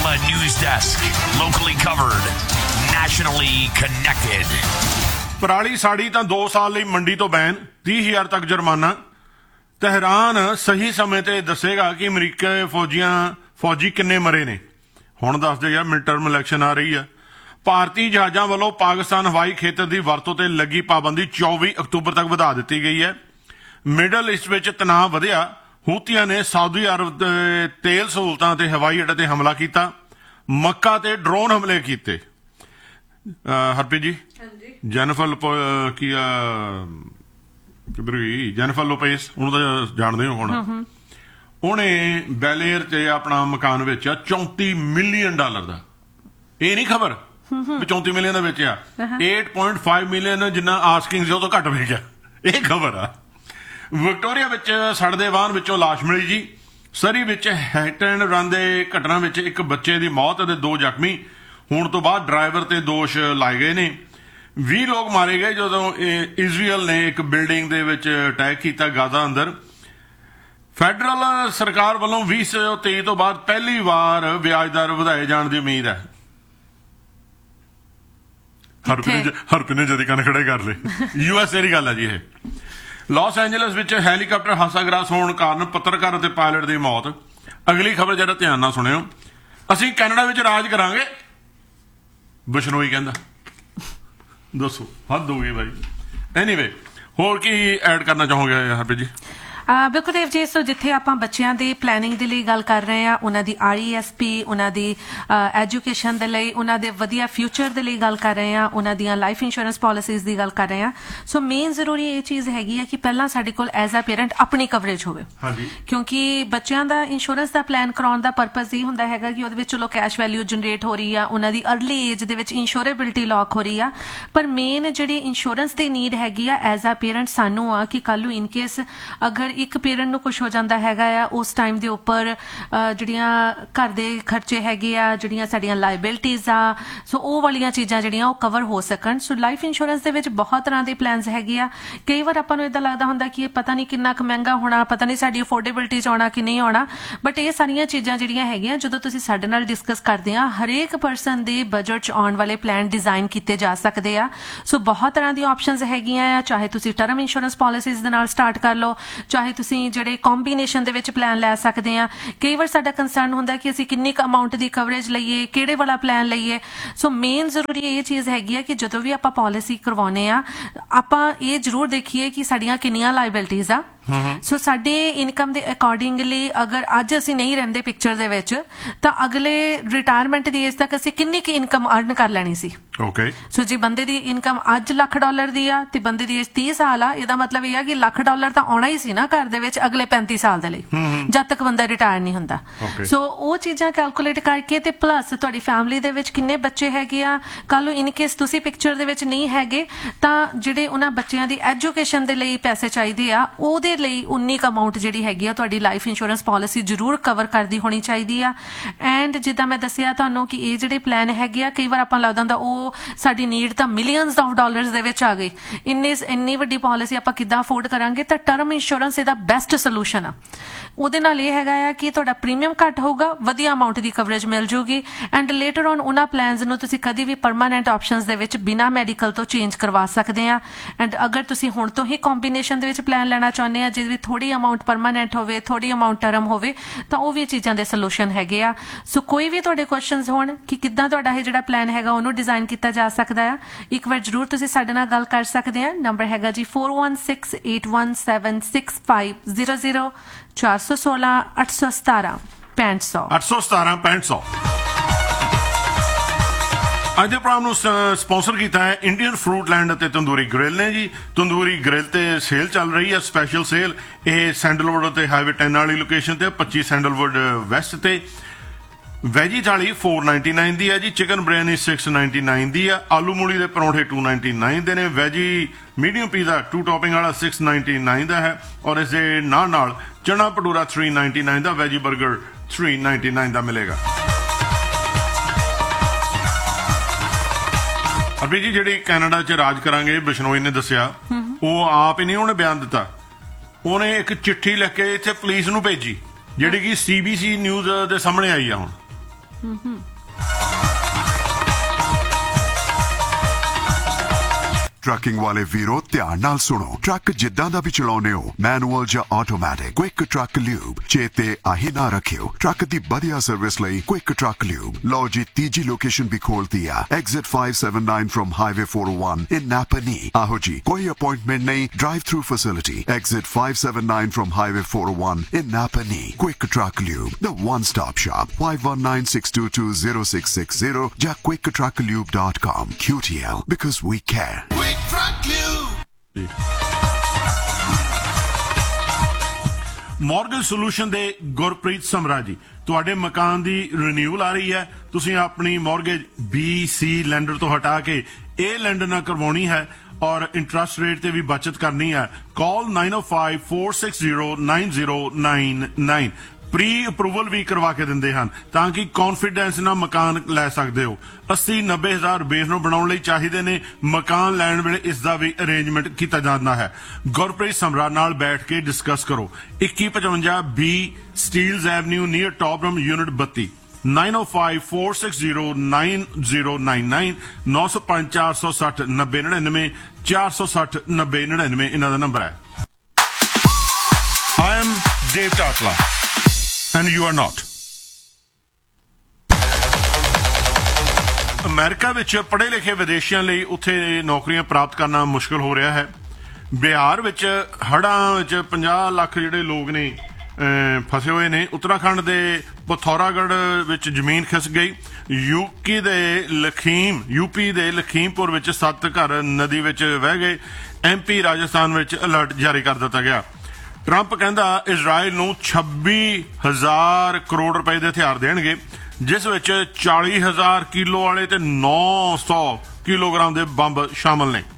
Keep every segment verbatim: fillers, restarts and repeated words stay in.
Alpha News Desk. Locally covered, nationally connected. ਪਰਾਲੀ ਸਾੜੀ ਤਾਂ ਦੋ ਸਾਲ ਲਈ ਮੰਡੀ ਤੋਂ ਬੈਨ, ਤੀਹ ਹਜ਼ਾਰ ਤੱਕ ਜੁਰਮਾਨਾ। ਤਹਿਰਾਨ ਸਹੀ ਸਮੇਂ ਤੇ ਦੱਸੇਗਾ ਕਿ ਅਮਰੀਕਾ ਫੌਜੀਆਂ ਫੌਜੀ ਕਿੰਨੇ ਮਰੇ ਨੇ। ਹੁਣ ਦੱਸਦੇ ਯਾਰ ਮਿਡ ਟਰਮ ਇਲੈਕਸ਼ਨ ਆ ਰਹੀ ਆ। ਭਾਰਤੀ ਜਹਾਜ਼ਾਂ ਵੱਲੋਂ ਪਾਕਿਸਤਾਨ ਹਵਾਈ ਖੇਤਰ ਦੀ ਵਰਤੋਂ ਤੇ ਲੱਗੀ ਪਾਬੰਦੀ ਚੌਵੀ ਅਕਤੂਬਰ ਤੱਕ ਵਧਾ ਦਿੱਤੀ ਗਈ ਹੈ। ਮਿਡਲ ਈਸਟ ਵਿੱਚ ਤਣਾਅ ਵਧਿਆ। ਹੂਤੀਆਂ ਨੇ ਸਾਊਦੀ ਅਰਬ ਦੇ ਤੇਲ ਸਹੂਲਤਾਂ ਤੇ ਹਵਾਈ ਅੱਡੇ ਤੇ ਹਮਲਾ ਕੀਤਾ। ਮੱਕਾ ਤੇ ਡਰੋਨ ਹਮਲੇ ਕੀਤੇ। ਹਰਪ੍ਰੀਤ ਜੀ, ਜੈਨੀਫਰ ਕੀ ਕਿੱਧਰ ਗਈ? ਜੈਨੀਫਰ ਲੋਪੇਸ, ਉਹਨੂੰ ਤਾਂ ਜਾਣਦੇ ਹੋ ਹੁਣ। ਉਹਨੇ ਬੈਲੇਅਰ ਤੇ ਆਪਣਾ ਮਕਾਨ ਵੇਚਿਆ ਚੌਂਤੀ ਮਿਲੀਅਨ ਡਾਲਰ ਦਾ। ਇਹ ਨਹੀਂ ਖਬਰ ਵੀ ਚੌਂਤੀ ਮਿਲੀਅਨ ਦਾ ਵੇਚਿਆ, ਅੱਠ ਪੁਆਇੰਟ ਪੰਜ ਮਿਲੀਅਨ ਜਿੰਨਾ ਆਸਕਿੰਗ ਸੀ ਉਹ ਤੋਂ ਘੱਟ ਵੇਚਿਆ। ਇਹ ਖਬਰ ਆ। ਵਿਕਟੋਰੀਆ ਵਿੱਚ ਸੜਦੇ ਵਾਹਨ ਵਿੱਚੋਂ ਲਾਸ਼ ਮਿਲੀ ਜੀ। ਸਰੀ ਵਿੱਚ ਹਿੱਟ ਐਂਡ ਰਨ ਦੇ ਘਟਨਾ ਵਿੱਚ ਇੱਕ ਬੱਚੇ ਦੀ ਮੌਤ ਅਤੇ ਦੋ ਜ਼ਖਮੀ ਹੋਣ ਤੋਂ ਬਾਅਦ ਡਰਾਈਵਰ ਤੇ ਦੋਸ਼ ਲਾਏ ਗਏ ਨੇ। ਵੀਹ ਲੋਕ ਮਾਰੇ ਗਏ ਜਦੋਂ ਇਜ਼ਰਾਈਲ ਨੇ ਇੱਕ ਬਿਲਡਿੰਗ ਦੇ ਵਿੱਚ ਅਟੈਕ ਕੀਤਾ ਗਾਜ਼ਾ ਅੰਦਰ। ਫੈਡਰਲ ਸਰਕਾਰ ਵੱਲੋਂ ਵੀਹ ਸੌ ਤੇਈ ਤੋਂ ਬਾਅਦ ਪਹਿਲੀ ਵਾਰ ਵਿਆਜ ਦਰ ਵਧਾਏ ਜਾਣ ਦੀ ਉਮੀਦ ਹੈ। ਹਰਪ੍ਰੀਤ ਨੇ ਜਦੀ ਕੰਨ ਖੜੇ ਕਰ ਲਏ। ਯੂ ਐਸ ਏ ਦੀ ਗੱਲ ਹੈ ਜੀ ਇਹ। ਲਾਸ ਐਂਜਲਸ ਵਿੱਚ ਹੈਲੀਕਾਪਟਰ ਹਾਦਸਾਗ੍ਰਸਤ ਹੋਣ ਕਾਰਨ ਪੱਤਰਕਾਰ ਅਤੇ ਪਾਇਲਟ ਦੀ ਮੌਤ। ਅਗਲੀ ਖਬਰ ਜਿਹੜਾ ਧਿਆਨ ਨਾਲ ਸੁਣਿਓ। ਅਸੀਂ ਕੈਨੇਡਾ ਵਿੱਚ ਰਾਜ ਕਰਾਂਗੇ, ਬਿਸ਼ਨੋਈ ਕਹਿੰਦਾ। ਦੱਸੋ, ਹੱਦ ਹੋ ਗਈ ਬਾਈ। ਐਨੀਵੇ, ਹੋਰ ਕੀ ਐਡ ਕਰਨਾ ਚਾਹੋਗੇ ਹਰਪ੍ਰੀਤ ਜੀ? ਬਿਲਕੁਲ ਦੇਵ ਜੀ। ਸੋ ਜਿੱਥੇ ਆਪਾਂ ਬੱਚਿਆਂ ਦੀ ਪਲੈਨਿੰਗ ਦੇ ਲਈ ਗੱਲ ਕਰ ਰਹੇ ਹਾਂ, ਉਹਨਾਂ ਦੀ ਆਰ ਈ ਐਸ ਪੀ, ਉਹਨਾਂ ਦੀ ਐਜੂਕੇਸ਼ਨ ਦੇ ਲਈ, ਉਹਨਾਂ ਦੇ ਵਧੀਆ ਫਿਊਚਰ ਦੇ ਲਈ ਗੱਲ ਕਰ ਰਹੇ ਹਾਂ, ਉਹਨਾਂ ਦੀਆਂ ਲਾਈਫ ਇੰਸ਼ੋਰੈਂਸ ਪਾਲਿਸੀਜ਼ ਦੀ ਗੱਲ ਕਰ ਰਹੇ ਹਾਂ। ਸੋ ਮੇਨ ਜ਼ਰੂਰੀ ਇਹ ਚੀਜ਼ ਹੈਗੀ ਹੈ ਕਿ ਪਹਿਲਾਂ ਸਾਡੇ ਕੋਲ ਐਜ਼ ਅ ਪੇਰੈਂਟ ਆਪਣੀ ਕਵਰੇਜ ਹੋਵੇ। ਕਿਉਂਕਿ ਬੱਚਿਆਂ ਦਾ ਇੰਸ਼ੋਰੈਂਸ ਦਾ ਪਲਾਨ ਕਰਾਉਣ ਦਾ ਪਰਪਸ ਇਹ ਹੁੰਦਾ ਹੈਗਾ ਕਿ ਉਹਦੇ ਵਿੱਚ ਚਲੋ ਕੈਸ਼ ਵੈਲਿਊ ਜਨਰੇਟ ਹੋ ਰਹੀ ਆ, ਉਹਨਾਂ ਦੀ ਅਰਲੀ ਏਜ ਦੇ ਵਿੱਚ ਇੰਸ਼ੋਰੇਬਿਲਿਟੀ ਲੌਕ ਹੋ ਰਹੀ ਆ। ਪਰ ਮੇਨ ਜਿਹੜੀ ਇੰਸ਼ੋਰੈਂਸ ਦੀ ਨੀਡ ਹੈਗੀ ਆ ਐਜ਼ ਅ ਪੇਰੈਂਟ ਸਾਨੂੰ ਆ ਕਿ ਕੱਲ ਨੂੰ ਇਨ ਕੇਸ ਅਗਰ ਇੱਕ ਪੇਰੈਂਟ ਨੂੰ ਕੁਛ ਹੋ ਜਾਂਦਾ ਹੈਗਾ ਆ, ਉਸ ਟਾਈਮ ਦੇ ਉੱਪਰ ਜਿਹੜੀਆਂ ਘਰ ਦੇ ਖਰਚੇ ਹੈਗੇ ਆ, ਜਿਹੜੀਆਂ ਸਾਡੀਆਂ ਲਾਇਬਿਲਿਟੀਜ਼ ਆ, ਸੋ ਉਹ ਵਾਲੀਆਂ ਚੀਜ਼ਾਂ ਜਿਹੜੀਆਂ ਉਹ ਕਵਰ ਹੋ ਸਕਣ। ਸੋ ਲਾਈਫ ਇੰਸ਼ੋਰੈਂਸ ਦੇ ਵਿੱਚ ਬਹੁਤ ਤਰ੍ਹਾਂ ਦੇ ਪਲਾਨਸ ਹੈਗੇ ਆ। ਕਈ ਵਾਰ ਆਪਾਂ ਨੂੰ ਏਦਾਂ ਲੱਗਦਾ ਹੁੰਦਾ ਕਿ ਇਹ ਪਤਾ ਨਹੀਂ ਕਿੰਨਾ ਕੁ ਮਹਿੰਗਾ ਹੋਣਾ, ਪਤਾ ਨਹੀਂ ਸਾਡੀ ਅਫੋਰਡੇਬਿਲਿਟੀ 'ਚ ਆਉਣਾ ਕਿ ਨਹੀਂ ਆਉਣਾ। ਬਟ ਇਹ ਸਾਰੀਆਂ ਚੀਜ਼ਾਂ ਜਿਹੜੀਆਂ ਹੈਗੀਆਂ ਜਦੋਂ ਤੁਸੀਂ ਸਾਡੇ ਨਾਲ ਡਿਸਕਸ ਕਰਦੇ ਆ, ਹਰੇਕ ਪਰਸਨ ਦੇ ਬਜਟ 'ਚ ਆਉਣ ਵਾਲੇ ਪਲਾਨ ਡਿਜ਼ਾਈਨ ਕੀਤੇ ਜਾ ਸਕਦੇ ਆ। ਸੋ ਬਹੁਤ ਤਰ੍ਹਾਂ ਦੀਆਂ ਆਪਸ਼ਨਸ ਹੈਗੀਆਂ ਆ। ਚਾਹੇ ਤੁਸੀਂ ਟਰਮ ਇੰਸ਼ੋਰੈਂਸ ਪਾਲਿਸੀਜ਼ ਦੇ ਨਾਲ ਸਟਾਰਟ ਕਰ ਲਓ, ਚਾਹੇ ਤੁਸੀਂ ਜਿਹੜੇ ਕੰਬੀਨੇਸ਼ਨ ਦੇ ਵਿੱਚ ਪਲਾਨ ਲੈ ਸਕਦੇ ਆ। ਕਈ ਵਾਰ ਸਾਡਾ ਕੰਸਰਨ ਹੁੰਦਾ ਕਿ ਅਸੀਂ ਕਿੰਨੀ ਕੁ ਅਮਾਊਂਟ ਦੀ ਕਵਰੇਜ ਲਈਏ, ਕਿਹੜੇ ਵਾਲਾ ਪਲਾਨ ਲਈਏ। ਸੋ ਮੇਨ ਜ਼ਰੂਰੀ ਇਹ ਚੀਜ਼ ਹੈਗੀ ਆ ਕਿ ਜਦੋਂ ਵੀ ਆਪਾਂ ਪਾਲਿਸੀ ਕਰਵਾਉਣੇ ਆ, ਆਪਾਂ ਇਹ ਜ਼ਰੂਰ ਦੇਖੀਏ ਕਿ ਸਾਡੀਆਂ ਕਿੰਨੀਆਂ ਲਾਇਬਿਲਿਟੀਜ਼ ਆ। ਸੋ ਸਾਡੇ ਇਨਕਮ ਦੇ ਅਕੋਰਡਿੰਗਲੀ ਅਗਰ ਅੱਜ ਅਸੀਂ ਨਹੀਂ ਰਹਿੰਦੇ ਪਿਕਚਰ ਦੇ ਵਿੱਚ, ਤਾਂ ਅਗਲੇ ਰਿਟਾਇਰਮੈਂਟ ਦੀ ਏਜ ਤੱਕ ਅਸੀਂ ਕਿੰਨੀ ਕੁ ਇਨਕਮ ਅਰਨ ਕਰ ਲੈਣੀ ਸੀ। ਓਕੇ। ਸੋ ਜੇ ਬੰਦੇ ਦੀ ਇਨਕਮ ਅੱਜ ਲੱਖ ਡਾਲਰ ਦੀ ਆ ਤੇ ਬੰਦੇ ਦੀ ਏਜ ਤੀਹ ਸਾਲ ਆ, ਇਹਦਾ ਮਤਲਬ ਇਹ ਆ ਕਿ ਲੱਖ ਡਾਲਰ ਤਾਂ ਆਉਣਾ ਹੀ ਸੀ ਨਾ ਘਰ ਦੇ ਵਿੱਚ ਅਗਲੇ ਪੈਂਤੀ ਸਾਲ ਦੇ ਲਈ, ਜਦ ਤੱਕ ਬੰਦਾ ਰਿਟਾਇਰ ਨਹੀਂ ਹੁੰਦਾ। ਸੋ ਉਹ ਚੀਜ਼ਾਂ ਕੈਲਕੂਲੇਟ ਕਰਕੇ ਤੇ ਪਲੱਸ ਤੁਹਾਡੀ ਫੈਮਿਲੀ ਦੇ ਵਿੱਚ ਕਿੰਨੇ ਬੱਚੇ ਹੈਗੇ ਆ, ਕੱਲ ਨੂੰ ਇਨ ਕੇਸ ਤੁਸੀਂ ਪਿਕਚਰ ਦੇ ਵਿੱਚ ਨਹੀਂ ਹੈਗੇ ਤਾਂ ਜਿਹੜੇ ਉਹਨਾਂ ਬੱਚਿਆਂ ਦੀ ਐਜੂਕੇਸ਼ਨ ਦੇ ਲਈ ਪੈਸੇ ਚਾਹੀਦੇ ਆ, ਉਹਦੇ ਲਈ ਉਨੀ ਕੁ ਅਮਾਊਂਟ ਜਿਹੜੀ ਹੈਗੀ ਆ ਤੁਹਾਡੀ ਲਾਈਫ ਇੰਸ਼ੋਰੈਂਸ ਪਾਲਿਸੀ ਜ਼ਰੂਰ ਕਵਰ ਕਰਦੀ ਹੋਣੀ ਚਾਹੀਦੀ ਆ। ਐਂਡ ਜਿੱਦਾਂ ਮੈਂ ਦੱਸਿਆ ਤੁਹਾਨੂੰ ਕਿ ਇਹ ਜਿਹੜੇ ਪਲਾਨ ਹੈਗੇ ਆ, ਕਈ ਵਾਰ ਆਪਾਂ ਲੱਗਦਾ ਹੁੰਦਾ ਉਹ ਸਾਡੀ ਨੀਡ ਤਾਂ ਮਿਲੀਅਨਸ ਆਫ ਡਾਲਰਸ ਦੇ ਵਿੱਚ ਆ ਗਈ, ਇੰਨੇ ਇੰਨੀ ਵੱਡੀ ਪਾਲਿਸੀ ਆਪਾਂ ਕਿੱਦਾਂ ਅਫੋਰਡ ਕਰਾਂਗੇ। ਤਾਂ ਟਰਮ ਇੰਸ਼ੋਰੈਂਸ ਇਹਦਾ ਬੈਸਟ ਸੋਲੂਸ਼ਨ ਆ। ਉਹਦੇ ਨਾਲ ਇਹ ਹੈਗਾ ਆ ਕਿ ਤੁਹਾਡਾ ਪ੍ਰੀਮੀਅਮ ਘੱਟ ਹੋਊਗਾ, ਵਧੀਆ ਅਮਾਊਂਟ ਦੀ ਕਵਰੇਜ ਮਿਲ ਜੂਗੀ। ਐਂਡ ਲੇਟਰ ਔਨ ਉਹਨਾਂ ਪਲਾਨਸ ਨੂੰ ਤੁਸੀਂ ਕਦੀ ਵੀ ਪਰਮਾਨੈਂਟ ਆਪਸ਼ਨਸ ਦੇ ਵਿੱਚ ਬਿਨਾਂ ਮੈਡੀਕਲ ਤੋਂ ਚੇਂਜ ਕਰਵਾ ਸਕਦੇ ਆ। ਐਂਡ ਅਗਰ ਤੁਸੀਂ ਹੁਣ ਤੋਂ ਹੀ ਕੰਬੀਨੇਸ਼ਨ ਦੇ ਵਿੱਚ ਪਲਾਨ ਲੈਣਾ ਚਾਹੁੰਦੇ ਆ ਜਿਹਦੇ ਵਿੱਚ ਥੋੜੀ ਅਮਾਊਂਟ ਪਰਮਾਨੈਂਟ ਹੋਵੇ, ਥੋੜੀ ਅਮਾਊਂਟ ਟਰਮ ਹੋਵੇ, ਤਾਂ ਉਹ ਵੀ ਚੀਜ਼ਾਂ ਦੇ ਸੋਲੂਸ਼ਨ ਹੈਗੇ ਆ। ਸੋ ਕੋਈ ਵੀ ਤੁਹਾਡੇ ਕੁਐਸਚਨਸ ਹੋਣ ਕਿ ਕਿੱਦਾਂ ਤੁਹਾਡਾ ਇਹ ਜਿਹੜਾ ਪਲਾਨ ਹੈਗਾ ਉਹਨੂੰ ਡਿਜ਼ਾਈਨ ਕੀਤਾ ਜਾ ਸਕਦਾ ਆ, ਇੱਕ ਵਾਰ ਜ਼ਰੂਰ ਤੁਸੀਂ ਸਾਡੇ ਨਾਲ ਗੱਲ ਕਰ ਸਕਦੇ ਆ। ਨੰਬਰ ਹੈਗਾ ਜੀ four one six eight one seven six five zero zero ਚਾਰ ਸੌ ਸੋਲਾਂ ਅੱਠ ਸੌ ਸਤਾਰਾਂ ਪੈਂਹਠ ਸੌ ਅੱਠ ਸੌ ਸਤਾਰਾਂ ਪੈਂਹਠ ਸੌ। ਅੱਜ ਦੇ ਪ੍ਰੋਗਰਾਮ ਨੂੰ ਸਪਾਂਸਰ ਕੀਤਾ ਹੈ ਇੰਡੀਅਨ ਫਰੂਟ ਲੈਂਡ ਅਤੇ ਤੰਦੂਰੀ ਗ੍ਰਿਲ ਨੇ ਜੀ। ਤੰਦੂਰੀ ਗ੍ਰਿਲ ਤੇ ਸੇਲ ਚੱਲ ਰਹੀ ਹੈ, ਸਪੈਸ਼ਲ ਸੇਲ। ਇਹ ਸੈਂਡਲਵੁੱਡ ਤੇ ਹਾਈਵੇ ਦਸ ਵਾਲੀ ਲੋਕੇਸ਼ਨ ਤੇ, ਪੱਚੀ ਸੈਂਡਲਵੁੱਡ ਵੈਸਟ ਤੇ। ਵੈਜੀ ਥਾਲੀ four ninety-nine ਦੀ ਹੈ ਜੀ, ਚਿਕਨ ਬਿਰਿਆਨੀ six ninety-nine ਦੀ ਆ, ਆਲੂ ਮੂਲੀ ਦੇ ਪਰੌਂਠੇ two ninety-nine ਦੇ ਨੇ, veggie medium pizza to topping ਵਾਲਾ six ninety-nine ਦਾ ਹੈ, ਔਰ ਇਸ ਦੇ ਨਾਲ ਨਾਲ ਚਨਾ ਭਟੂਰਾ three ninety-nine ਦਾ, ਵੈਜੀ 버ਗਰ three ninety-nine ਦਾ ਮਿਲੇਗਾ। ਅਭੀ ਜੀ ਜਿਹੜੀ ਕੈਨੇਡਾ 'ਚ ਰਾਜ ਕਰਾਂਗੇ ਬਿਸ਼ਨੋਈ ਨੇ ਦੱਸਿਆ, ਉਹ ਆਪ ਹੀ ਨਹੀਂ ਉਹਨੇ ਬਿਆਨ ਦਿੱਤਾ, ਉਹਨੇ ਇੱਕ ਚਿੱਠੀ ਲਿਖ ਕੇ ਇੱਥੇ ਪੁਲਿਸ ਨੂੰ ਭੇਜੀ ਜਿਹੜੀ ਕਿ ਸੀ ਬੀ ਸੀ ਨਿਊਜ਼ ਦੇ ਸਾਹਮਣੇ ਆਈ ਆ ਹੁਣ। ਟਰੱਕਿੰਗ ਵਾਲੇ ਵੀਰੋ ਧਿਆਨ ਨਾਲ ਸੁਣੋ। ਟਰੱਕ ਜਿੱਦਾਂ ਦਾ ਵੀ ਚਲਾਉਨੇ ਹੋ, ਮੈਨੂਅਲ ਜਾਂ ਆਟੋਮੈਟਿਕ, ਕੁਇਕ ਟਰੱਕ ਲਿਊਬ ਚੇਤੇ ਆਹੀ ਨਾ ਰੱਖਿਓ। ਟਰੱਕ ਦੀ ਵਧੀਆ ਸਰਵਿਸ ਲਈ ਕੁਇਕ ਟਰੱਕ ਲਿਊਬ। ਲਓ ਜੀ, ਤੀਜੀ ਲੋਕੇਸ਼ਨ ਵੀ ਖੋਲਤੀ ਆ, exit five seventy-nine firm highway four oh one ਇਨ ਨਾਪਨੀ। ਆਹੋ ਜੀ, ਕੋਈ ਅਪਾਇੰਟਮੈਂਟ ਨਹੀਂ, drive through facility. Exit five seventy-nine firm highway four oh one in ਨਾਪਨੀ। Quick truck lube, the one stop shop. five one nine six two two zero six six zero ਜਾਂ quick truck lube dot com। Q T L, because we care. Mortgage solution ਦੇ ਗੁਰਪ੍ਰੀਤ ਸਮਰਾ ਜੀ, ਤੁਹਾਡੇ ਮਕਾਨ ਦੀ renewal ਆ ਰਹੀ ਹੈ, ਤੁਸੀਂ ਆਪਣੀ ਮਾਰਗੇਜ ਬੀ ਸੀ ਲੈਂਡਰ ਤੋਂ ਹਟਾ ਕੇ ਇਹ ਲੈਂਡਰ ਨਾਲ ਕਰਵਾਉਣੀ ਹੈ ਔਰ ਇੰਟਰਸਟ ਰੇਟ ਤੇ ਵੀ ਬਚਤ ਕਰਨੀ ਹੈ। ਕਾਲ nine oh five four six zero nine zero nine nine। Pre approval ਵੀ ਕਰਵਾ ਕੇ ਦਿੰਦੇ ਹਨ ਤਾਂ ਕਿ ਕੌਨਫੀਡੈਂਸ ਨਾਲ ਮਕਾਨ ਲੈ ਸਕਦੇ ਹੋ। ਅੱਸੀ ਨੱਬੇ ਹਜ਼ਾਰ ਬੇਸ ਨੂੰ ਬਣਾਉਣ ਲਈ ਚਾਹੀਦੇ ਨੇ। ਮਕਾਨ ਲੈਣ ਵੇਲੇ ਇਸ ਦਾ ਵੀ ਅਰੇਂਜਮੈਂਟ ਕੀਤਾ ਜਾਂਦਾ ਹੈ। ਗੁਰਪ੍ਰੀਤ ਸਮਰਾ ਨਾਲ ਬੈਠ ਕੇ ਡਿਸਕਸ ਕਰੋ। ਇੱਕੀ ਪਚਵੰਜਾ ਬੀ ਸਟੀਲਜ਼ ਐਵਨਿਊ ਨੀਅਰ ਟੌਪਰਮ ਯੂਨਿਟ ਬੱਤੀ। nine oh five four six zero nine zero nine nine ਨੌ ਸੌ ਪੰਜ ਚਾਰ ਸੌ ਸੱਠ ਨੱਬੇ ਨੜਿਨਵੇਂ ਚਾਰ ਸੌ ਸੱਠ ਨੱਬੇ ਨੜਿਨਵੇਂ ਇਹਨਾਂ ਦਾ ਨੰਬਰ ਹੈ। I am Dave Tatla and you are not। America ਵਿੱਚ ਪੜ੍ਹੇ ਲਿਖੇ ਵਿਦੇਸ਼ੀਆਂ ਲਈ ਉੱਥੇ ਨੌਕਰੀਆਂ ਪ੍ਰਾਪਤ ਕਰਨਾ ਮੁਸ਼ਕਲ ਹੋ ਰਿਹਾ ਹੈ। ਬਿਹਾਰ ਵਿੱਚ ਹੜ੍ਹਾਂ ਵਿੱਚ ਪੰਜਾਹ ਲੱਖ ਜਿਹੜੇ ਲੋਕ ਨੇ ਫਸੇ ਹੋਏ ਨੇ। ਉੱਤਰਾਖੰਡ ਦੇ ਪਥੌਰਾਗੜ੍ਹ ਵਿੱਚ ਜ਼ਮੀਨ ਖਿਸ ਗਈ। ਯੂਪੀ ਦੇ ਲਖੀਮ ਯੂਪੀ ਦੇ ਲਖੀਮਪੁਰ ਵਿੱਚ ਸੱਤ ਘਰ ਨਦੀ ਵਿੱਚ ਵਹਿ ਗਏ। ਐਮਪੀ ਰਾਜਸਥਾਨ ਵਿੱਚ ਅਲਰਟ ਜਾਰੀ ਕਰ ਦਿੱਤਾ ਗਿਆ। ਟਰੰਪ ਕਹਿੰਦਾ ਇਜ਼ਰਾਈਲ ਨੂੰ ਛੱਬੀ ਹਜ਼ਾਰ ਕਰੋੜ ਰੁਪਏ ਦੇ ਹਥਿਆਰ ਦੇਣਗੇ, ਜਿਸ ਵਿੱਚ ਚਾਲੀ ਹਜ਼ਾਰ ਕਿਲੋ ਵਾਲੇ ਤੇ ਨੌ ਸੌ ਕਿਲੋਗ੍ਰਾਮ ਦੇ ਬੰਬ ਸ਼ਾਮਲ ਨੇ।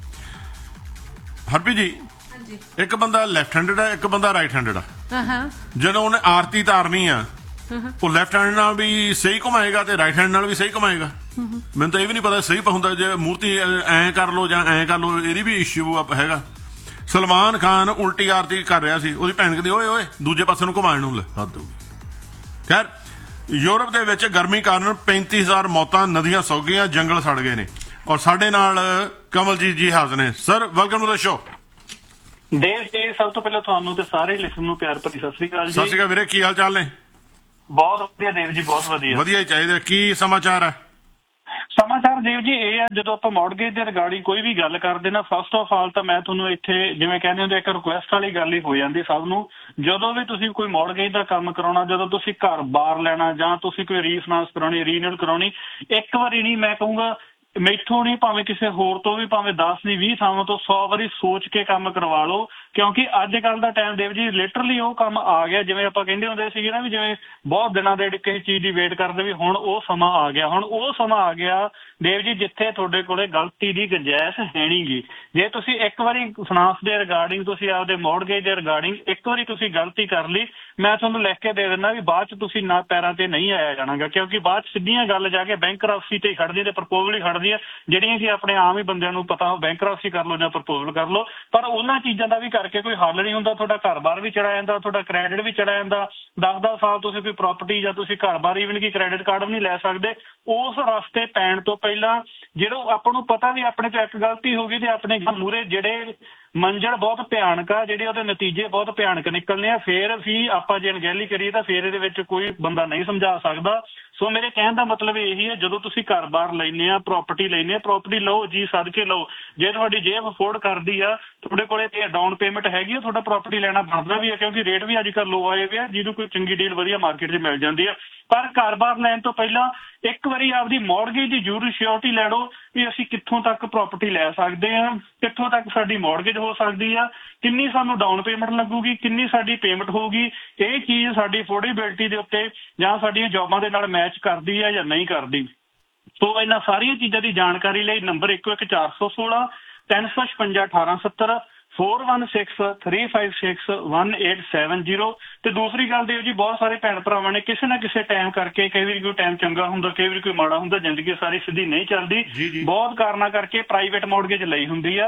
ਹਰਪੀ ਜੀ, ਇੱਕ ਬੰਦਾ ਲੈਫਟ ਹੈਂਡਡ ਹੈ, ਇੱਕ ਬੰਦਾ ਰਾਈਟ ਹੈਂਡਡ ਆ। ਜਦੋਂ ਉਹਨੇ ਆਰਤੀ ਤਾਰਨੀ ਆ, ਉਹ ਲੈਫਟ ਹੈਂਡ ਨਾਲ ਵੀ ਸਹੀ ਘੁਮਾਏਗਾ ਤੇ ਰਾਈਟ ਹੈਂਡ ਨਾਲ ਵੀ ਸਹੀ ਘੁਮਾਏਗਾ। ਮੈਨੂੰ ਤਾਂ ਇਹ ਵੀ ਨਹੀਂ ਪਤਾ ਸਹੀ ਹੁੰਦਾ ਜੇ ਮੂਰਤੀ ਐਂ ਕਰ ਲਓ ਜਾਂ ਐਂ ਕਰ ਲਓ, ਇਹਦੀ ਵੀ ਇਸ਼ੂ ਹੈਗਾ। ਸਲਮਾਨ ਖਾਨ ਉਲਟੀ ਆਰਤੀ ਕਰ ਰਿਹਾ ਸੀ, ਉਹਦੀ ਭੈਣ ਕਹਿੰਦੀ ਓਏ ਓਏ ਦੂਜੇ ਪਾਸੇ ਨੂੰ ਘੁਮਾਉਣ ਨੂੰ। ਖੈਰ, ਯੂਰਪ ਦੇ ਵਿੱਚ ਗਰਮੀ ਕਾਰਨ ਪੈਂਤੀ ਹਜ਼ਾਰ ਮੌਤਾਂ, ਨਦੀਆਂ ਸੁੱਕ ਗਈਆਂ, ਜੰਗਲ ਸੜ ਗਏ ਨੇ। ਔਰ ਸਾਡੇ ਨਾਲ ਕਮਲਜੀਤ ਜੀ ਹਾਜ਼ਰ ਨੇ। Sir, welcome to the show. Dev ji, ਸਭ ਤੋਂ ਪਹਿਲਾਂ ਤੁਹਾਨੂੰ ਤੇ ਸਾਰੇ ਲਿਸਨਰ ਨੂੰ ਪਿਆਰ ਭਰੀ ਸਤਿ ਸ੍ਰੀ ਅਕਾਲ ਜੀ। ਸਤਿ ਸ੍ਰੀ ਅਕਾਲ ਵੀਰੇ, ਕੀ ਹਾਲ ਚਾਲ ਨੇ? ਬਹੁਤ ਵਧੀਆ ਦੇਵ ਜੀ, ਬਹੁਤ ਵਧੀਆ। ਵਧੀਆ ਹੀ ਚਾਹੀਦਾ। ਕੀ ਸਮਾਚਾਰ ਹੈ? ਸਮਾਚਾਰ ਦੇਵ ਜੀ ਇਹ ਆ, ਜਦੋਂ ਆਪਾਂ ਮੌਰਗੇਜ ਦੇ ਰਿਗਾਰਡਿੰਗ ਕੋਈ ਵੀ ਗੱਲ ਕਰਦੇ ਨਾ, ਫਸਟ ਆਫ ਆਲ ਤਾਂ ਮੈਂ ਤੁਹਾਨੂੰ ਇੱਥੇ ਜਿਵੇਂ ਕਹਿੰਦੇ ਹੁੰਦੇ ਇੱਕ ਰਿਕੁਐਸਟ ਵਾਲੀ ਗੱਲ ਹੀ ਹੋ ਜਾਂਦੀ ਸਭ ਨੂੰ। ਜਦੋਂ ਵੀ ਤੁਸੀਂ ਕੋਈ ਮੌਰਗੇਜ ਦਾ ਕੰਮ ਕਰਾਉਣਾ, ਜਦੋਂ ਤੁਸੀਂ ਘਰ ਬਾਰ ਲੈਣਾ ਜਾਂ ਤੁਸੀਂ ਕੋਈ ਰੀਫਾਈਨਾਂਸ ਕਰਾਉਣੀ, ਰੀਨਿਊਅਲ ਕਰਾਉਣੀ, ਇੱਕ ਵਾਰੀ ਨਹੀਂ, ਮੈਂ ਕਹੂੰਗਾ ਮੈਥੋਂ ਨਹੀਂ, ਭਾਵੇਂ ਕਿਸੇ ਹੋਰ ਤੋਂ ਵੀ, ਭਾਵੇਂ ਦਸ ਨਹੀਂ ਵੀਹ ਥਾਵਾਂ ਤੋਂ ਸੌ ਵਾਰੀ ਸੋਚ ਕੇ ਕੰਮ ਕਰਵਾ ਲਓ। ਕਿਉਂਕਿ ਅੱਜ ਕੱਲ ਦਾ ਟਾਈਮ ਦੇਵ ਜੀ ਲਿਟਰਲੀ ਉਹ ਕੰਮ ਆ ਗਿਆ, ਜਿਵੇਂ ਆਪਾਂ ਕਹਿੰਦੇ ਹੁੰਦੇ ਸੀਗੇ ਨਾ ਵੀ ਜਿਵੇਂ ਬਹੁਤ ਦਿਨਾਂ ਦੇ ਕਿਸੇ ਚੀਜ਼ ਦੀ ਵੇਟ ਕਰਦੇ, ਵੀ ਹੁਣ ਉਹ ਸਮਾਂ ਆ ਗਿਆ। ਹੁਣ ਉਹ ਸਮਾਂ ਆ ਗਿਆ ਦੇਵ ਜੀ ਜਿੱਥੇ ਤੁਹਾਡੇ ਕੋਲੇ ਗਲਤੀ ਦੀ ਗੁੰਜਾਇਸ਼ ਹੈ ਨੀ ਗੀ। ਜੇ ਤੁਸੀਂ ਇੱਕ ਵਾਰੀ ਫਾਈਨਾਂਸ ਦੇ ਰਿਗਾਰਡਿੰਗ, ਤੁਸੀਂ ਆਪਦੇ ਮੌਰਗੇਜ ਦੇ ਰਿਗਾਰਡਿੰਗ ਇੱਕ ਵਾਰੀ ਤੁਸੀਂ ਗਲਤੀ ਕਰ ਲਈ, ਮੈਂ ਤੁਹਾਨੂੰ ਲਿਖ ਕੇ ਦੇ ਦਿੰਦਾ ਵੀ ਬਾਅਦ ਚ ਤੁਸੀਂ ਨਾ ਪੈਰਾਂ ਤੇ ਨਹੀਂ ਆਇਆ ਜਾਣਾਗਾ। ਕਿਉਂਕਿ ਬਾਅਦ ਚ ਸਿੱਧੀਆਂ ਗੱਲ ਜਾ ਕੇ ਬੈਂਕਰਪਸੀ ਤੇ ਖੜਦੀ ਤੇ ਪ੍ਰਪੋਜ਼ਲ ਹੀ ਖੜਦੀ ਆ, ਜਿਹੜੀਆਂ ਕਿ ਆਪਣੇ ਆਮ ਹੀ ਬੰਦਿਆਂ ਨੂੰ ਪਤਾ, ਬੈਂਕਰਪਸੀ ਕਰ ਲਓ ਜਾਂ ਪ੍ਰਪੋਜ਼ਲ ਕਰ ਲਓ। ਪਰ ਉਹਨਾਂ ਚੀਜ਼ਾਂ ਦਾ ਵੀ ਕਰਕੇ ਕੋਈ ਹੱਲ ਨਹੀਂ ਹੁੰਦਾ। ਤੁਹਾਡਾ ਘਰ-ਬਾਰ ਵੀ ਚੜਾ ਜਾਂਦਾ, ਤੁਹਾਡਾ ਕ੍ਰੈਡਿਟ ਵੀ ਚੜਾ ਜਾਂਦਾ। ਦਸ ਦਸ ਸਾਲ ਤੁਸੀਂ ਕੋਈ ਪ੍ਰਾਪਰਟੀ ਜਾਂ ਤੁਸੀਂ ਘਰ-ਬਾਰ ਈਵਨ ਕਿ ਕ੍ਰੈਡਿਟ ਕਾਰਡ ਵੀ ਨਹੀਂ ਲੈ ਸਕਦੇ। ਉਸ ਰਸਤੇ ਪੈਣ ਤੋਂ ਪਹਿਲਾਂ ਜਦੋਂ ਆਪਾਂ ਨੂੰ ਪਤਾ ਵੀ ਆਪਣੇ ਤੋਂ ਇੱਕ ਗਲਤੀ ਹੋ ਗਈ ਤੇ ਆਪਣੇ ਮੂਹਰੇ ਜਿਹੜੇ ਮੰਜ਼ਰ ਬਹੁਤ ਭਿਆਨਕ ਆ, ਜਿਹੜੇ ਉਹਦੇ ਨਤੀਜੇ ਬਹੁਤ ਭਿਆਨਕ ਨਿਕਲਣੇ ਆ, ਫੇਰ ਵੀ ਆਪਾਂ ਜੇ ਅਣਗਹਿਲੀ ਕਰੀਏ ਤਾਂ ਫੇਰ ਇਹਦੇ ਵਿੱਚ ਕੋਈ ਬੰਦਾ ਨਹੀਂ ਸਮਝਾ ਸਕਦਾ। ਸੋ ਮੇਰੇ ਕਹਿਣ ਦਾ ਮਤਲਬ ਇਹੀ ਹੈ, ਜਦੋਂ ਤੁਸੀਂ ਘਰ-ਬਾਰ ਲੈਨੇ ਆ, ਪ੍ਰਾਪਰਟੀ ਲੈਨੇ ਆ, ਪ੍ਰਾਪਰਟੀ ਲਓ ਜੀ, ਸਦਕੇ ਲਓ। ਜੇ ਤੁਹਾਡੀ ਜੇਬ ਅਫੋਰਡ ਕਰਦੀ ਆ, ਤੁਹਾਡੇ ਕੋਲੇ ਤੇ ਡਾਊਨ ਪੇਮੈਂਟ ਹੈਗੀ ਆ, ਤੁਹਾਡਾ ਪ੍ਰਾਪਰਟੀ ਲੈਣਾ ਬਣਦਾ ਵੀ ਆ, ਕਿਉਂਕਿ ਰੇਟ ਵੀ ਅੱਜ ਕੱਲ੍ਹ ਲੋ ਆਏ ਪਏ ਆ, ਜਿਹਨੂੰ ਕੋਈ ਚੰਗੀ ਡੀਲ ਵਧੀਆ ਮਾਰਕੀਟ 'ਚ ਮਿਲ ਜਾਂਦੀ ਆ। ਪਰ ਘਰ-ਬਾਰ ਲੈਣ ਤੋਂ ਪਹਿਲਾਂ ਇੱਕ ਵਾਰੀ ਆਪਦੀ ਮੌਰਗੇਜ ਦੀ ਜ਼ਰੂਰ ਸ਼ਿਓਰਟੀ ਲੈ ਲਓ ਵੀ ਅਸੀਂ ਕਿੱਥੋਂ ਤੱਕ ਪ੍ਰਾਪਰਟੀ ਲੈ ਸਕਦੇ ਹਾਂ, ਕਿੱਥੋਂ ਤੱਕ ਸਾਡੀ ਮੌਰਗੇਜ ਹੋ ਸਕਦੀ ਆ, ਕਿੰਨੀ ਸਾਨੂੰ ਡਾਊਨ ਪੇਮੈਂਟ ਲੱਗੂਗੀ, ਕਿੰਨੀ ਸਾਡੀ ਪੇਮੈਂਟ ਹੋਊਗੀ। ਇਹ ਚੀਜ਼ ਸਾਡੀ ਅਫੋਰਡੇਬਿਲਟੀ ਦੇ ਉੱਤੇ ਜਾਂ ਸਾਡੀਆਂ ਜੌਬਾਂ ਦੇ ਨਾਲ ਮੈਚ ਕਰਦੀ ਆ ਜਾਂ ਨਹੀਂ ਕਰਦੀ। ਸੋ ਇਹਨਾਂ ਸਾਰੀਆਂ ਚੀਜ਼ਾਂ ਦੀ ਜਾਣਕਾਰੀ ਲਈ ਨੰਬਰ ਇੱਕੋ ਇੱਕ ਚਾਰ ਸੌ ਸੋਲਾਂ ਤਿੰਨ ਸੌ ਛਪੰਜਾ ਅਠਾਰਾਂ ਸੱਤਰ four one six three five six one eight seven zero। ਤੇ ਦੂਸਰੀ ਗੱਲ ਦੇਵ ਜੀ, ਬਹੁਤ ਸਾਰੇ ਭੈਣ ਭਰਾਵਾਂ ਨੇ ਕਿਸੇ ਨਾ ਕਿਸੇ ਟਾਈਮ ਕਰਕੇ, ਕਈ ਵਾਰੀ ਕੋਈ ਟਾਈਮ ਚੰਗਾ ਹੁੰਦਾ, ਕਈ ਵਾਰੀ ਕੋਈ ਮਾੜਾ ਹੁੰਦਾ, ਜ਼ਿੰਦਗੀ ਸਾਰੀ ਸਿੱਧੀ ਨਹੀਂ ਚੱਲਦੀ, ਬਹੁਤ ਕਾਰਨਾਂ ਕਰਕੇ ਪ੍ਰਾਈਵੇਟ ਮੌਰਗੇਜ ਲਈ ਹੁੰਦੀ ਆ।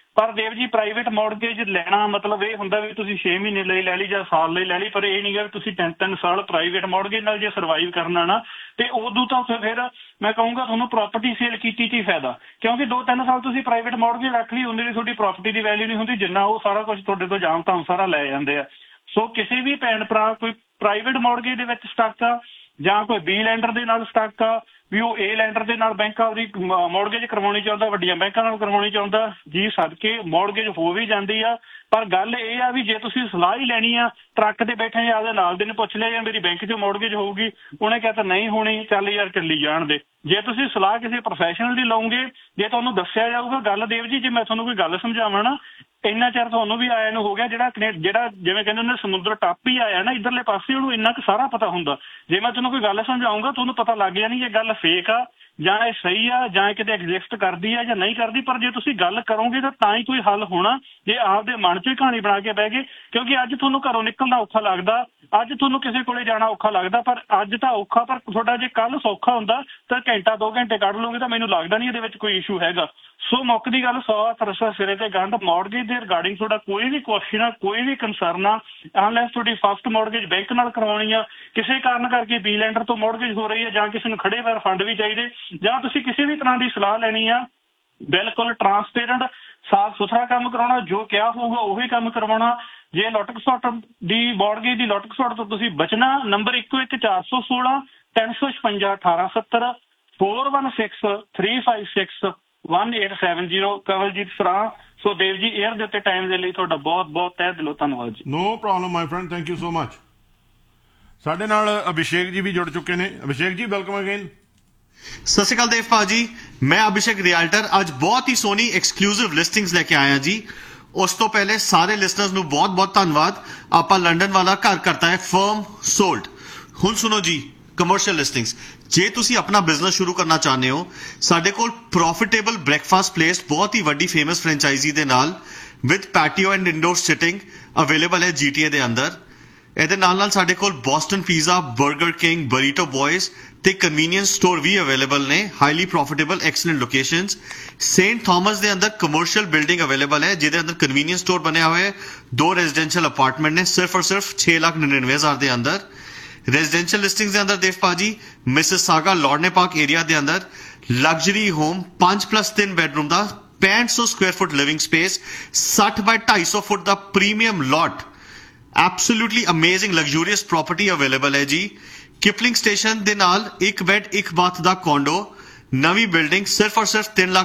ਪਰ ਦੇਵ ਜੀ ਪ੍ਰਾਈਵੇਟ ਮੌਰਗੇਜ ਲੈਣਾ ਮਤਲਬ ਇਹ ਹੁੰਦਾ ਵੀ ਤੁਸੀਂ ਛੇ ਮਹੀਨੇ ਲਈ ਲੈ ਲਈ ਜਾਂ ਸਾਲ ਲਈ ਲੈ ਲਈ, ਪਰ ਇਹ ਨਹੀਂ ਗਾ ਵੀ ਤੁਸੀਂ ਤਿੰਨ ਤਿੰਨ ਸਾਲ ਪ੍ਰਾਈਵੇਟ ਮੌਰਗੇਜ ਨਾਲ ਜੇ ਸਰਵਾਈਵ ਕਰਨਾ ਨਾ ਤੇ ਉਦੋਂ ਤਾਂ ਫਿਰ ਮੈਂ ਕਹੂੰਗਾ ਤੁਹਾਨੂੰ ਪ੍ਰਾਪਰਟੀ ਸੇਲ ਕੀਤੀ 'ਚ ਹੀ ਫਾਇਦਾ, ਕਿਉਂਕਿ ਦੋ ਤਿੰਨ ਸਾਲ ਤੁਸੀਂ ਪ੍ਰਾਈਵੇਟ ਮੌਰਗੇਜ ਰੱਖ ਲਈ ਉਹਦੇ ਲਈ ਤੁਹਾਡੀ ਪ੍ਰਾਪਰਟੀ ਦੀ ਵੈਲਿਊ ਨਹੀਂ ਹੁੰਦੀ ਜਿੰਨਾ ਉਹ ਸਾਰਾ ਕੁਝ ਤੁਹਾਡੇ ਤੋਂ ਜਾਮ ਤਾਂ ਸਾਰਾ ਲੈ ਜਾਂਦੇ ਆ। ਸੋ ਕਿਸੇ ਵੀ ਭੈਣ ਭਰਾ ਕੋਈ ਪ੍ਰਾਈਵੇਟ ਮੌਰਗੇਜ ਦੇ ਵਿੱਚ ਸਟਕ ਆ ਜਾਂ ਕੋਈ ਬੀ ਲੈਂਡਰ ਦੇ ਨਾਲ ਸਟਕ ਆ ਵੀ ਉਹ ਏ ਲੈਂਡਰ ਦੇ ਨਾਲ ਬੈਂਕ ਆਪਦੀ ਮੌਰਗੇਜ ਕਰਵਾਉਣੀ ਚਾਹੁੰਦਾ, ਵੱਡੀਆਂ ਬੈਂਕਾਂ ਨਾਲ ਕਰਵਾਉਣੀ ਚਾਹੁੰਦਾ ਜੀ, ਸਦਕੇ ਮੌਰਗੇਜ ਹੋ ਵੀ ਜਾਂਦੀ ਆ। ਪਰ ਗੱਲ ਇਹ ਆ ਵੀ ਜੇ ਤੁਸੀਂ ਸਲਾਹ ਹੀ ਲੈਣੀ ਆ ਟਰੱਕ ਤੇ ਬੈਠੇ ਜਾਂ ਆਪਦੇ ਨਾਲ ਦੇ ਨੇ ਪੁੱਛ ਲਿਆ ਜਾਂ ਮੇਰੀ ਬੈਂਕ 'ਚ ਮੌਰਗੇਜ ਹੋਊਗੀ, ਉਹਨੇ ਕਹਿ ਤਾਂ ਨਹੀਂ ਹੋਣੀ, ਚੱਲ ਯਾਰ ਚੱਲੀ ਜਾਣ ਦੇ। ਜੇ ਤੁਸੀਂ ਸਲਾਹ ਕਿਸੇ ਪ੍ਰੋਫੈਸ਼ਨਲ ਦੀ ਲਓਗੇ, ਜੇ ਤੁਹਾਨੂੰ ਦੱਸਿਆ ਜਾਊਗਾ ਗੱਲ ਦੇਵ ਜੀ, ਜੇ ਮੈਂ ਤੁਹਾਨੂੰ ਕੋਈ ਗੱਲ ਸਮਝਾਵਾਂ ਨਾ ਇੰਨਾ ਚਿਰ ਤੁਹਾਨੂੰ ਵੀ ਆਇਆ ਨੂੰ ਹੋ ਗਿਆ ਜਿਹੜਾ ਜਿਹੜਾ ਜਿਵੇਂ ਕਹਿੰਦੇ ਉਹਨੇ ਸਮੁੰਦਰ ਟੱਪ ਹੀ ਆਇਆ ਨਾ ਇੱਧਰਲੇ ਪਾਸੇ, ਉਹਨੂੰ ਇੰਨਾ ਕੁ ਸਾਰਾ ਪਤਾ ਹੁੰਦਾ। ਜੇ ਮੈਂ ਤੁਹਾਨੂੰ ਕੋਈ ਗੱਲ ਸਮਝਾਊਂਗਾ ਤੁਹਾਨੂੰ ਪਤਾ ਲੱਗ ਜਾਣੀ ਇਹ ਗੱਲ ਫੇਕ ਆ ਜਾਂ ਇਹ ਸਹੀ ਆ ਜਾਂ ਇਹ ਕਿਤੇ ਐਗਜ਼ਿਸਟ ਕਰਦੀ ਆ ਜਾਂ ਨਹੀਂ ਕਰਦੀ। ਪਰ ਜੇ ਤੁਸੀਂ ਗੱਲ ਕਰੋਗੇ ਤਾਂ ਤਾਂ ਹੀ ਕੋਈ ਹੱਲ ਹੋਣਾ, ਜੇ ਆਪਦੇ ਮਨ 'ਚ ਹੀ ਕਹਾਣੀ ਬਣਾ ਕੇ ਬਹਿ ਗਏ। ਕਿਉਂਕਿ ਅੱਜ ਤੁਹਾਨੂੰ ਘਰੋਂ ਨਿਕਲਣਾ ਔਖਾ ਲੱਗਦਾ, ਅੱਜ ਤੁਹਾਨੂੰ ਕਿਸੇ ਕੋਲੇ ਜਾਣਾ ਔਖਾ ਲੱਗਦਾ, ਪਰ ਅੱਜ ਤਾਂ ਔਖਾ, ਪਰ ਤੁਹਾਡਾ ਜੇ ਕੱਲ ਸੌਖਾ ਹੁੰਦਾ ਤਾਂ ਘੰਟਾ ਦੋ ਘੰਟੇ ਕੱਢ ਲਓਗੇ ਤਾਂ ਮੈਨੂੰ ਲੱਗਦਾ ਨਹੀਂ ਇਹਦੇ ਵਿੱਚ ਕੋਈ ਇਸ਼ੂ ਹੈਗਾ। ਸੋ ਮੁੱਕ ਦੀ ਗੱਲ ਸੌ ਤਰਸਾ ਸਿਰੇ ਤੇ ਗੰਢ। ਮੌਰਗੇਜ ਦੇ ਰਿਗਾਰਡਿੰਗ ਤੁਹਾਡਾ ਕੋਈ ਵੀ ਕੁਐਸਚਨ ਆ, ਕੋਈ ਵੀ ਕੰਸਰਨ ਆ, ਅਨਲੈਸ ਤੁਹਾਡੀ ਫਸਟ ਮੌਰਗੇਜ ਬੈਂਕ ਨਾਲ ਕਰਵਾਉਣੀ ਆ, ਕਿਸੇ ਕਾਰਨ ਕਰਕੇ ਬੀ ਲੈਂਡਰ ਤੋਂ ਮੌਰਗੇਜ ਹੋ ਰਹੀ ਹੈ ਜਾਂ ਕਿਸੇ ਨੂੰ ਖੜੇ ਪੈਰ ਫੰਡ ਵੀ ਚਾਹੀਦੇ, ਜਾਂ ਤੁਸੀਂ ਕਿਸੇ ਵੀ ਤਰ੍ਹਾਂ ਦੀ ਸਲਾਹ ਲੈਣੀ ਆ, ਬਿਲਕੁਲ ਟਰਾਂਸਪੇਰੈਂਟ ਸਾਫ ਸੁਥਰਾ ਕੰਮ ਕਰਾਉਣਾ, ਜੋ ਕਿਹਾ ਹੋਊਗਾ ਉਹੀ ਕੰਮ ਕਰਵਾਉਣਾ। ਜੇ ਲੁੱਟ ਖਸੁੱਟ ਦੀ ਮੌਰਗੇਜ ਦੀ ਲੁੱਟ ਖਸੁੱਟ ਤੋਂ ਤੁਸੀਂ ਬਚਣਾ, ਨੰਬਰ ਇੱਕੋ ਇੱਕ ਚਾਰ ਸੌ ਸੋਲਾਂ ਤਿੰਨ ਸੌ ਛਪੰਜਾ ਅਠਾਰਾਂ ਸੱਤਰ four one six three five six one eight seven zero. Kawaljit ਸਰਾਂ। ਸੋ ਦੇਵ ਜੀ 에ਅਰ ਦੇ ਉੱਤੇ ਟਾਈਮ ਦੇ ਲਈ ਤੁਹਾਡਾ ਬਹੁਤ ਬਹੁਤ ਤਹਿ ਦਿਲੋਂ ਧੰਨਵਾਦ ਜੀ। No problem my friend, thank you so much. ਸਾਡੇ ਨਾਲ ਅਭਿਸ਼ੇਕ ਜੀ ਵੀ ਜੁੜ ਚੁੱਕੇ ਨੇ। ਅਭਿਸ਼ੇਕ ਜੀ ਵੈਲਕਮ ਅਗੇਨ। ਸਤਿ ਸ਼੍ਰੀ ਅਕਾਲ ਦੇਵ ਭਾਜੀ, ਮੈਂ ਅਭਿਸ਼ੇਕ ਰਿਐਲਟਰ ਅੱਜ ਬਹੁਤ ਹੀ ਸੋਹਣੀ ਐਕਸਕਲੂਸਿਵ ਲਿਸਟਿੰਗਸ ਲੈ ਕੇ ਆਇਆ ਜੀ। ਉਸ ਤੋਂ ਪਹਿਲੇ ਸਾਰੇ ਲਿਸਨਰਸ ਨੂੰ ਬਹੁਤ ਬਹੁਤ ਧੰਨਵਾਦ। ਆਪਾਂ ਲੰਡਨ ਵਾਲਾ ਘਰ ਕਰਤਾ ਹੈ ਫਰਮ ਸੋਲਡ। ਹੁਣ ਸੁਣੋ ਜੀ, ਕਮਰਸ਼ੀਅਲ ਲਿਸਟਿੰਗਸ। ਜੇ ਤੁਸੀਂ ਆਪਣਾ ਬਿਜ਼ਨਸ ਸ਼ੁਰੂ ਕਰਨਾ ਚਾਹੁੰਦੇ ਹੋ, ਸਾਡੇ ਕੋਲ ਪ੍ਰੋਫਿਟੇਬਲ ਬ੍ਰੇਕਫਾਸਟ ਪਲੇਸ ਬਹੁਤ ਹੀ ਵੱਡੀ ਫੇਮਸ ਫਰੈਂਚਾਈਜ਼ੀ ਦੇ ਨਾਲ with patio and indoor sitting available ਹੈ ਜੀਟੀਏ ਦੇ ਅੰਦਰ। ਇਹਦੇ ਨਾਲ ਨਾਲ ਸਾਡੇ ਕੋਲ ਬੋਸਟਨ ਪੀਜ਼ਾ, ਬਰਗਰ ਕਿੰਗ, ਬਰੀਟੋ ਬॉयਜ਼ ਤੇ ਕਨਵੀਨੀਅੰਸ ਸਟੋਰ ਵੀ ਅਵੇਲੇਬਲ ਨੇ। Highly profitable excellent locations. Saint Thomas ਦੇ ਅੰਦਰ ਕਮਰਸ਼ੀਅਲ ਬਿਲਡਿੰਗ ਅਵੇਲੇਬਲ ਹੈ ਜਿਹਦੇ ਅੰਦਰ ਕਨਵੀਨੀਅੰਸ ਸਟੋਰ ਬਣਿਆ ਹੋਇਆ ਹੈ। ਦੋ ਰੈਜ਼ੀਡੈਂਸ਼ੀਅਲ ਅਪਾਰਟਮੈਂਟ ਨੇ ਸਿਰਫ ਔਰ ਸਿਰਫ ਛੇ ਲੱਖ ਨੜਿਨਵੇਂ ਹਜ਼ਾਰ ਦੇ ਅੰਦਰ। ਰੈਜ਼ੀਡੈਂਸ਼ੀਅਲ ਲਿਸਟਿੰਗਸ ਦੇ ਅੰਦਰ ਦੇਵ ਭਾਜੀ ਮਿਸਿਸਾਗਾ ਲੌਰਨੇ ਪਾਰਕ ਏਰੀਆ ਦੇ ਅੰਦਰ ਲਗਜ਼ਰੀ ਹੋਮ ਪੰਜ ਪਲੱਸ ਤਿੰਨ ਬੈਡਰੂਮ ਦਾ ਪੈਂਹਠ ਸੌ ਸਕੁਆਇਰ ਫੁੱਟ ਲਿਵਿੰਗ ਸਪੇਸ, ਸੱਠ ਬਾਈ ਢਾਈ ਸੌ ਫੁੱਟ ਦਾ ਪ੍ਰੀਮੀਅਮ ਲੋਟ, ਐਬਸੋਲੂਟਲੀ ਅਮੇਜ਼ਿੰਗ ਲਗਜ਼ੂਰੀਅਸ ਪ੍ਰਾਪਰਟੀ ਅਵੇਲੇਬਲ ਹੈ ਜੀ। ਕਿਪਲਿੰਗ ਸਟੇਸ਼ਨ ਦੇ ਨਾਲ ਇੱਕ ਬੈਡ ਇੱਕ ਬਾਥ ਦਾ ਕੋਂਡੋ, ਨਵੀਂ ਬਿਲਡਿੰਗ ਸਿਰਫ ਔਰ ਸਿਰਫ ਤਿੰਨ ਲੱਖ